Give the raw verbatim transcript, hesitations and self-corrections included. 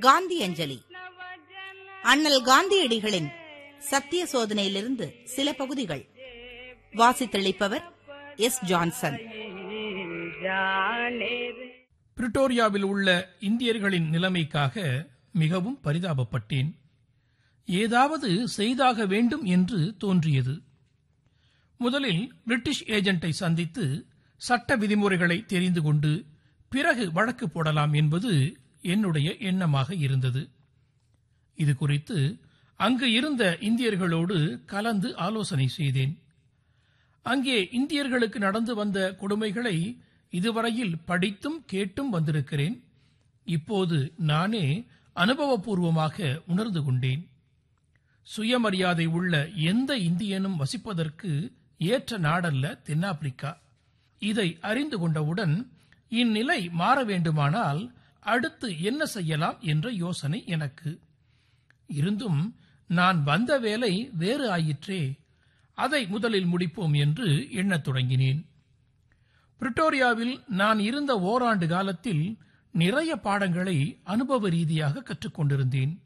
காந்தி அஞ்சலி. அண்ணல் காந்தியடிகளின் சத்திய சோதனையிலிருந்து சில பகுதிகள். வாசித்தளிப்பவர் எஸ். ஜான்சன். பிரிட்டோரியாவில் உள்ள இந்தியர்களின் நிலைமைக்காக மிகவும் பரிதாபப்பட்டேன். ஏதாவது செய்தாக வேண்டும் என்று தோன்றியது. முதலில் பிரிட்டிஷ் ஏஜென்ட்டை சந்தித்து சட்ட விதிமுறைகளை தெரிந்து கொண்டு பிறகு வழக்கு போடலாம் என்பது என்னுடைய எண்ணமாக இருந்தது. இது குறித்து அங்கு இருந்த இந்தியர்களோடு கலந்து ஆலோசனை செய்தேன். அங்கே இந்தியர்களுக்கு நடந்து வந்த கொடுமைகளை இதுவரையில் படித்தும் கேட்டும் வந்திருக்கிறேன். இப்போது நானே அனுபவபூர்வமாக உணர்ந்து கொண்டேன். சுயமரியாதை உள்ள எந்த இந்தியனும் வசிப்பதற்கு ஏற்ற நாடல்ல தென்னாப்பிரிக்கா. இதை அறிந்து கொண்டவுடன் இந்நிலை மாற வேண்டுமானால் அடுத்து என்ன செய்யலாம் என்ற யோசனை எனக்கு. இருந்தும் நான் வந்த வேலை வேறு ஆயிற்றே, அதை முதலில் முடிப்போம் என்று எண்ணத் தொடங்கினேன். பிரிட்டோரியாவில் நான் இருந்த ஓராண்டு காலத்தில் நிறைய பாடங்களை அனுபவ ரீதியாக கற்றுக்கொண்டிருந்தேன்.